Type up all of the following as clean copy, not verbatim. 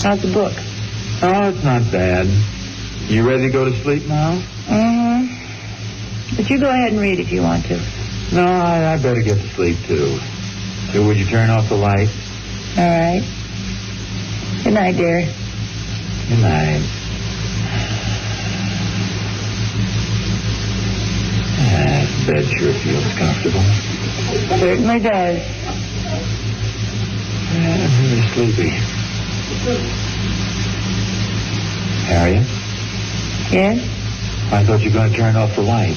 How's the book? Oh, it's not bad. You ready to go to sleep now? Mm-hmm. But you go ahead and read if you want to. No, I better get to sleep, too. So would you turn off the light? All right. Good night, dear. Good night. Bed sure feels comfortable. Certainly does. I'm really sleepy. Harriet? Yes? I thought you were going to turn off the light.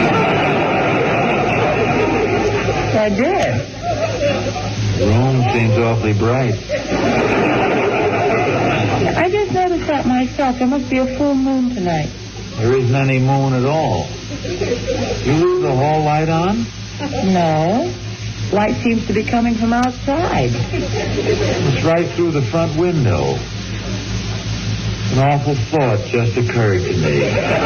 I did. The room seems awfully bright. I just noticed that myself. There must be a full moon tonight. There isn't any moon at all. You leave the hall light on? No. Light seems to be coming from outside. It's right through the front window. An awful thought just occurred to me.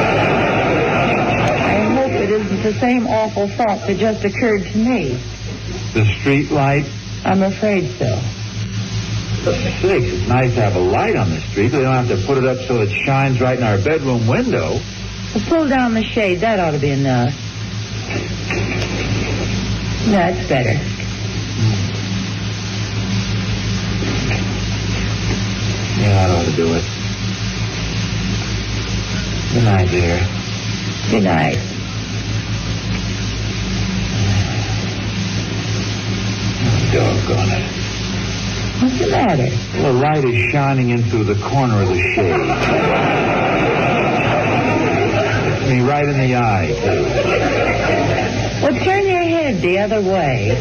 I hope it isn't the same awful thought that just occurred to me. The street light? I'm afraid so. For sakes, it's nice to have a light on the street. They don't have to put it up so it shines right in our bedroom window. Well, pull down the shade. That ought to be enough. That's better. Yeah, that ought to do it. Good night, dear. Good night. Doggone it. What's the matter? The light is shining in through the corner of the shade. Hits me right in the eye, too. Well, turn your head the other way.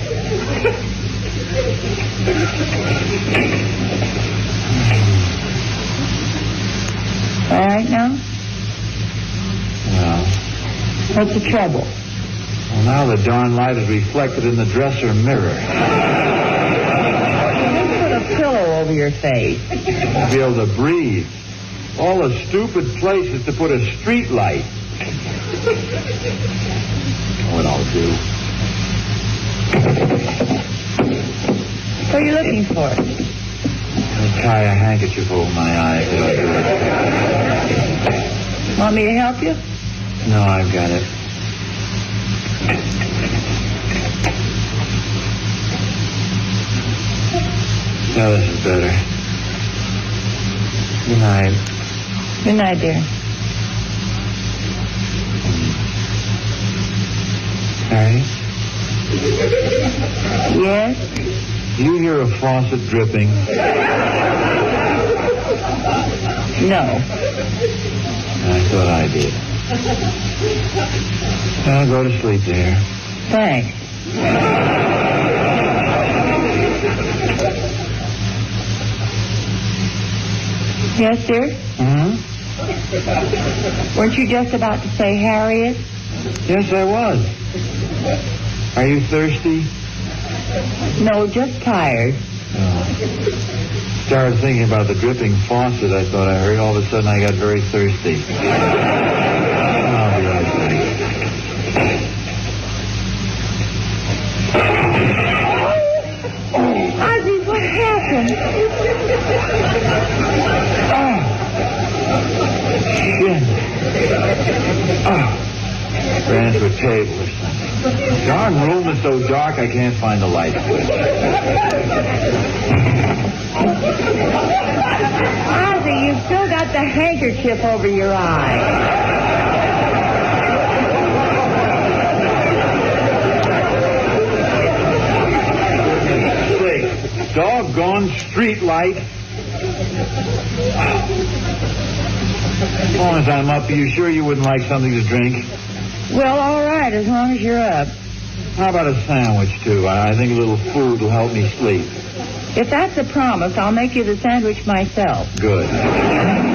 All right now? Well. What's the trouble? Well, now the darn light is reflected in the dresser mirror. Just put a pillow over your face. I'll be able to breathe. All the stupid places to put a street light. What I'll do. What are you looking for? I'll tie a handkerchief over my eyes. Want me to help you? No, I've got it. No, this is better. Good night. Good night, dear. Harry? Yes? Do you hear a faucet dripping? No. I thought I did. I'll go to sleep, dear. Thanks. Yes, dear? Hmm? Weren't you just about to say Harriet? Yes, I was. Are you thirsty? No, just tired. Oh. Started thinking about the dripping faucet I thought I heard. All of a sudden I got very thirsty. I'll be right back. Ozzy, what happened? Shit. Oh. Ran to a table or something. The darn room is so dark I can't find the light switch. Ozzy, you've still got the handkerchief over your eye. Doggone street light. As long as I'm up, are you sure you wouldn't like something to drink? Well, all right, as long as you're up. How about a sandwich, too? I think a little food will help me sleep. If that's a promise, I'll make you the sandwich myself. Good.